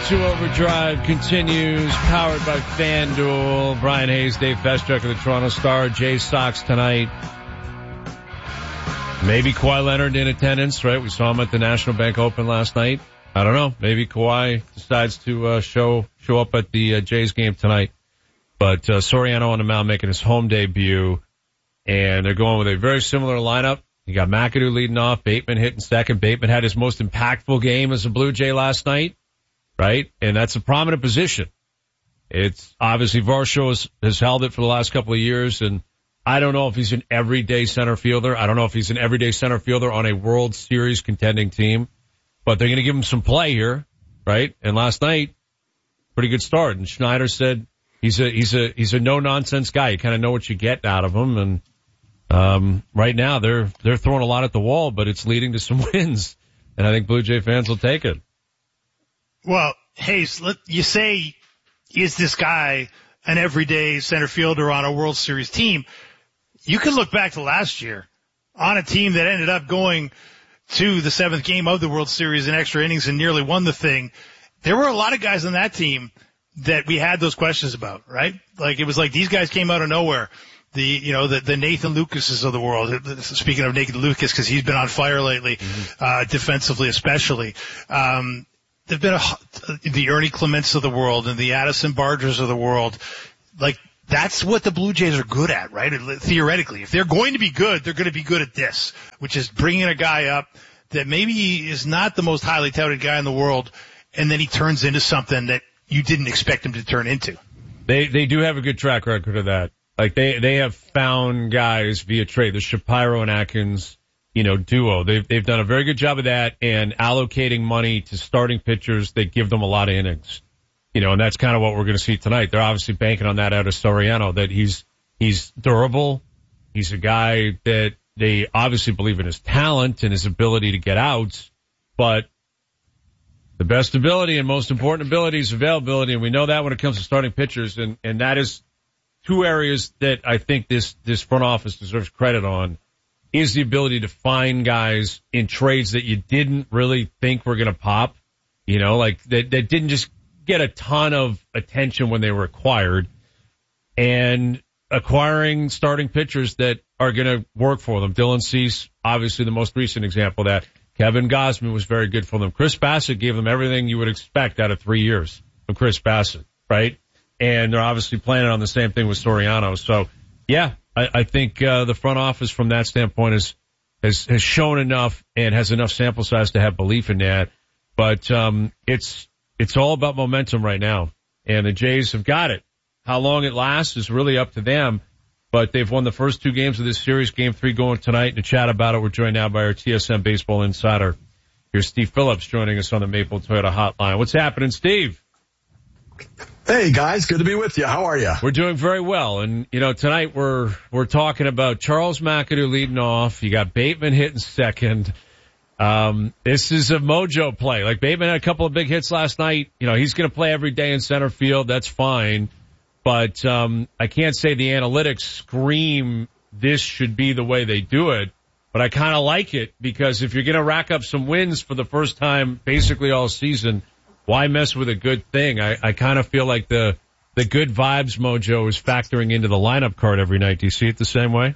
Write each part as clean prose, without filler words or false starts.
102 Overdrive continues, powered by FanDuel. Brian Hayes, Dave Festruck of the Toronto Star, Jay Sox tonight. Maybe Kawhi Leonard in attendance, right? We saw him at the National Bank Open last night. I don't know. Maybe Kawhi decides to show up at the Jays game tonight. But Soriano on the mound making his home debut, and they're going with a very similar lineup. You got McAdoo leading off, Bateman hitting second. Bateman had his most impactful game as a Blue Jay last night, right? And that's a prominent position. It's obviously Varsho has held it for the last couple of years, and I don't know if he's an everyday center fielder. I don't know if he's an everyday center fielder on a World Series contending team, but they're going to give him some play here, right? And last night, pretty good start. And Schneider said he's a no nonsense guy. You kind of know what you get out of him, and right now they're throwing a lot at the wall, but it's leading to some wins, and I think Blue Jay fans will take it. Well, Hayes, you say, is this guy an everyday center fielder on a World Series team? You can look back to last year on a team that ended up going to the seventh game of the World Series in extra innings and nearly won the thing. There were a lot of guys on that team that we had those questions about, right? Like, it was like these guys came out of nowhere. The Nathan Lucases of the world. Speaking of Nathan Lucas, because he's been on fire lately, defensively especially. There've been the Ernie Clements of the world and the Addison Bargers of the world. Like, that's what the Blue Jays are good at, right? Theoretically, if they're going to be good, they're going to be good at this, which is bringing a guy up that maybe is not the most highly touted guy in the world, and then he turns into something that you didn't expect him to turn into. They do have a good track record of that. Like, they have found guys via trade, the Shapiro and Atkins, duo. They've done a very good job of that and allocating money to starting pitchers that give them a lot of innings. And that's kind of what we're going to see tonight. They're obviously banking on that out of Soriano, that he's durable. He's a guy that they obviously believe in his talent and his ability to get outs, but the best ability and most important ability is availability, and we know that when it comes to starting pitchers, and that is two areas that I think this front office deserves credit on, is the ability to find guys in trades that you didn't really think were going to pop, like that didn't just get a ton of attention when they were acquired, and acquiring starting pitchers that are going to work for them. Dylan Cease, obviously the most recent example of that. Kevin Gausman was very good for them. Chris Bassett gave them everything you would expect out of 3 years from Chris Bassett, right? And they're obviously planning on the same thing with Soriano. So, yeah, I think the front office from that standpoint has shown enough and has enough sample size to have belief in that. But it's all about momentum right now, and the Jays have got it. How long it lasts is really up to them, but they've won the first two games of this series. Game 3 going tonight. To chat about it, we're joined now by our TSN Baseball Insider. Here's Steve Phillips joining us on the Maple Toyota Hotline. What's happening, Steve? Hey guys, good to be with you. How are you? We're doing very well, and tonight we're talking about Charles McAdoo leading off. You got Bateman hitting second. This is a mojo play. Like, Bateman had a couple of big hits last night. He's going to play every day in center field. That's fine. But, I can't say the analytics scream this should be the way they do it. But I kind of like it, because if you're going to rack up some wins for the first time basically all season, why mess with a good thing? I kind of feel like the good vibes mojo is factoring into the lineup card every night. Do you see it the same way?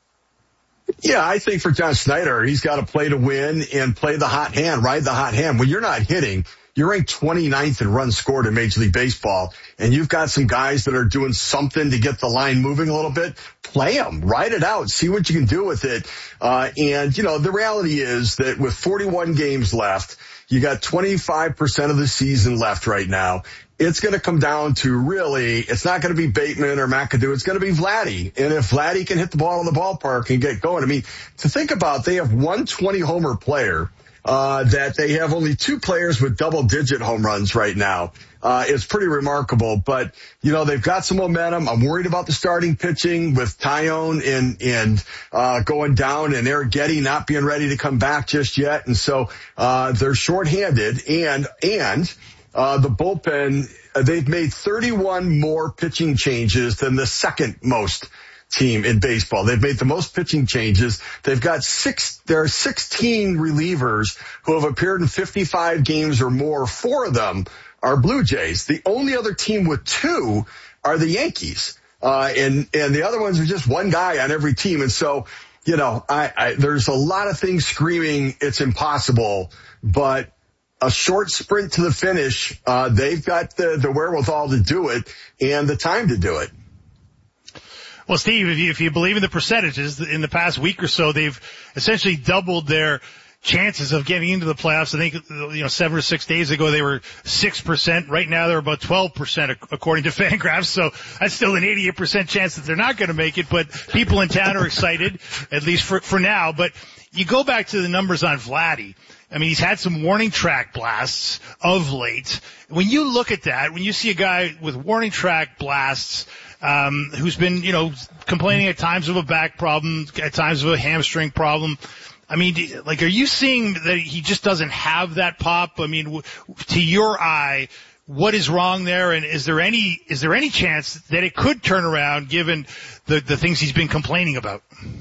Yeah, I think for John Schneider, he's got to play to win and play the hot hand, ride the hot hand. When you're not hitting, you're ranked 29th in runs scored in Major League Baseball, and you've got some guys that are doing something to get the line moving a little bit. Play them, ride it out, see what you can do with it. And the reality is that with 41 games left, you got 25% of the season left right now. It's going to come down to really, it's not going to be Bateman or McAdoo. It's going to be Vladdy. And if Vladdy can hit the ball in the ballpark and get going, to think about, they have one 20-homer player, that they have only two players with double-digit home runs right now. It's pretty remarkable. But, they've got some momentum. I'm worried about the starting pitching with Tyone and going down, and Eric Getty not being ready to come back just yet. And so they're shorthanded. And the bullpen, they've made 31 more pitching changes than the second most team in baseball. They've made the most pitching changes. They've got there are 16 relievers who have appeared in 55 games or more. 4 of them are Blue Jays. The only other team with 2 are the Yankees. And the other ones are just one guy on every team. And so, there's a lot of things screaming it's impossible, but a short sprint to the finish, they've got the wherewithal to do it and the time to do it. Well, Steve, if you believe in the percentages, in the past week or so, they've essentially doubled their chances of getting into the playoffs. I think, 7 or 6 days ago, they were 6%. Right now, they're about 12%, according to Fangraphs. So that's still an 88% chance that they're not going to make it. But people in town are excited, at least for now. But you go back to the numbers on Vladdy. I mean, he's had some warning track blasts of late. When you look at that, when you see a guy with warning track blasts, who's been, complaining at times of a back problem, at times of a hamstring problem, I mean, are you seeing that he just doesn't have that pop? I mean, to your eye, what is wrong there? And is there any chance that it could turn around given the things he's been complaining about?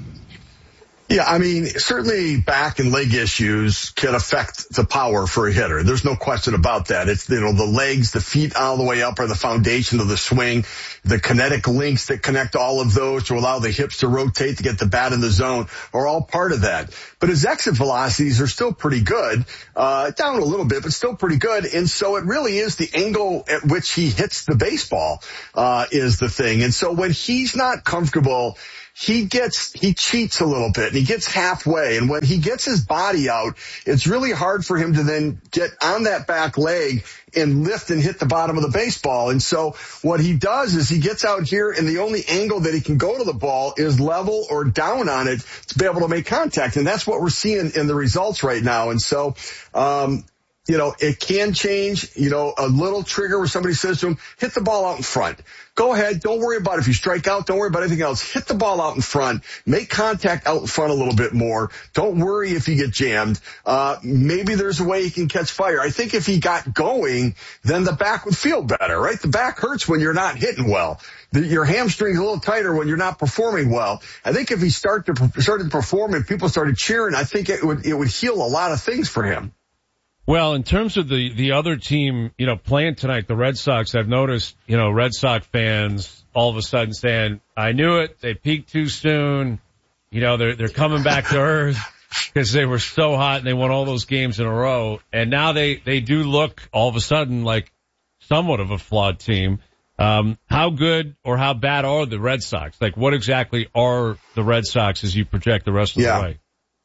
Yeah, I mean, certainly back and leg issues can affect the power for a hitter. There's no question about that. It's, the legs, the feet all the way up are the foundation of the swing. The kinetic links that connect all of those to allow the hips to rotate to get the bat in the zone are all part of that. But his exit velocities are still pretty good, down a little bit, but still pretty good. And so it really is the angle at which he hits the baseball, is the thing. And so when he's not comfortable, he cheats a little bit and he gets halfway. And when he gets his body out, it's really hard for him to then get on that back leg and lift and hit the bottom of the baseball. And so what he does is he gets out here and the only angle that he can go to the ball is level or down on it to be able to make contact. And that's what we're seeing in the results right now. And so, it can change, a little trigger where somebody says to him, hit the ball out in front. Go ahead. Don't worry about it. If you strike out, don't worry about anything else. Hit the ball out in front. Make contact out in front a little bit more. Don't worry if you get jammed. Maybe there's a way he can catch fire. I think if he got going, then the back would feel better, right? The back hurts when you're not hitting well. Your hamstring's a little tighter when you're not performing well. I think if he started to perform and people started cheering, I think it would heal a lot of things for him. Well, in terms of the other team, playing tonight, the Red Sox, I've noticed, Red Sox fans all of a sudden saying, I knew it. They peaked too soon. They're coming back to earth because they were so hot and they won all those games in a row. And now they do look all of a sudden like somewhat of a flawed team. How good or how bad are the Red Sox? Like, what exactly are the Red Sox as you project the rest of the way?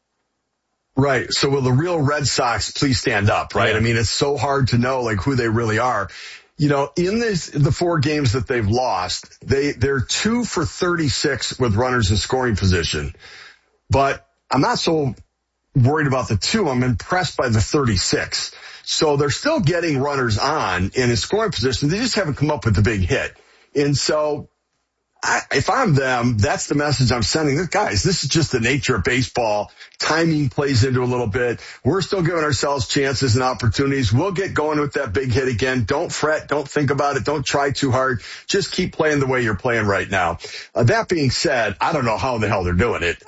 Right. So will the real Red Sox please stand up, right? Yeah. I mean, it's so hard to know who they really are. In the 4 games that they've lost, they're 2 for 36 with runners in scoring position. But I'm not so worried about the 2. I'm impressed by the 36. So they're still getting runners on in his scoring position. They just haven't come up with the big hit. And so if I'm them, that's the message I'm sending. Guys, this is just the nature of baseball. Timing plays into a little bit. We're still giving ourselves chances and opportunities. We'll get going with that big hit again. Don't fret. Don't think about it. Don't try too hard. Just keep playing the way you're playing right now. That being said, I don't know how in the hell they're doing it.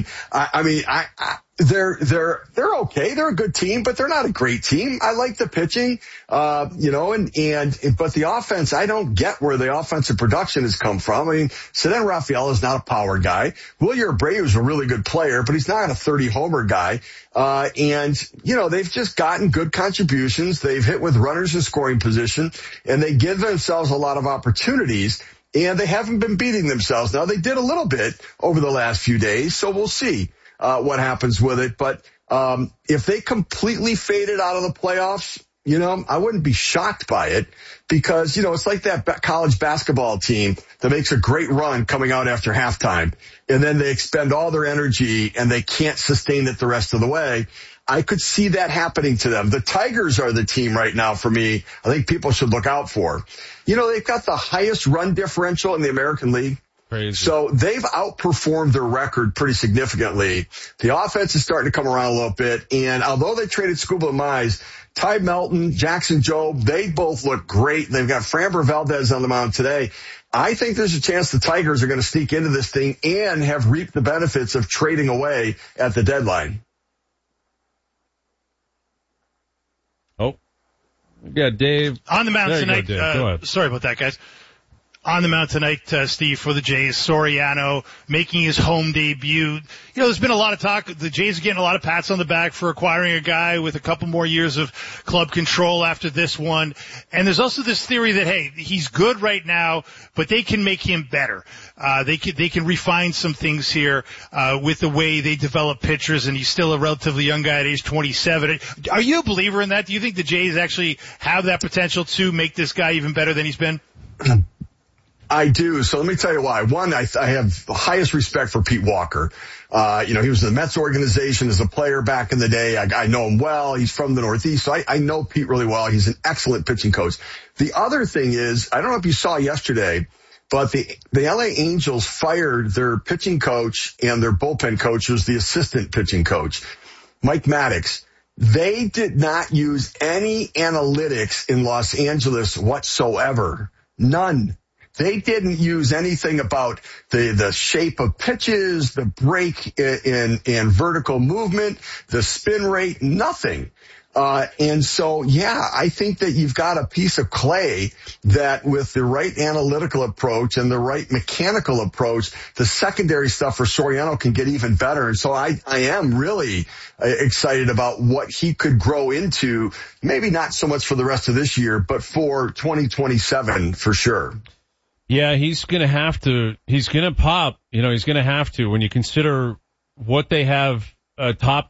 They're okay. They're a good team, but they're not a great team. I like the pitching, but the offense, I don't get where the offensive production has come from. I mean, Ceddanne Rafaela is not a power guy. Wilyer Abreu is a really good player, but he's not a 30 homer guy. They've just gotten good contributions. They've hit with runners in scoring position and they give themselves a lot of opportunities. And they haven't been beating themselves. Now, they did a little bit over the last few days, so we'll see what happens with it. But if they completely faded out of the playoffs, I wouldn't be shocked by it because, it's like that college basketball team that makes a great run coming out after halftime, and then they expend all their energy and they can't sustain it the rest of the way. I could see that happening to them. The Tigers are the team right now for me I think people should look out for. They've got the highest run differential in the American League. Crazy. So they've outperformed their record pretty significantly. The offense is starting to come around a little bit. And although they traded Scuba Mize, Ty Melton, Jackson Jobe, they both look great. They've got Framber Valdez on the mound today. I think there's a chance the Tigers are going to sneak into this thing and have reaped the benefits of trading away at the deadline. Oh, yeah, Dave. On the mound tonight. Go ahead. Sorry about that, guys. On the mound tonight, Steve, for the Jays, Soriano making his home debut. You know, there's been a lot of talk. The Jays are getting a lot of pats on the back for acquiring a guy with a couple more years of club control after this one. And there's also this theory that, hey, he's good right now, but they can make him better. They can refine some things here, with the way they develop pitchers, and he's still a relatively young guy at age 27. Are you a believer in that? Do you think the Jays actually have that potential to make this guy even better than he's been? I do. So let me tell you why. One, I have the highest respect for Pete Walker. He was in the Mets organization as a player back in the day. I know him well. He's from the Northeast, so I know Pete really well. He's an excellent pitching coach. The other thing is, I don't know if you saw yesterday, but the LA Angels fired their pitching coach and their bullpen coach, who's the assistant pitching coach, Mike Maddox. They did not use any analytics in Los Angeles whatsoever. None. They didn't use anything about the shape of pitches, the break in vertical movement, the spin rate, nothing. And so, yeah, I think that you've got a piece of clay that with the right analytical approach and the right mechanical approach, the secondary stuff for Soriano can get even better. And so I am really excited about what he could grow into, maybe not so much for the rest of this year, but for 2027 for sure. Yeah, he's going to pop, he's going to have to when you consider what they have top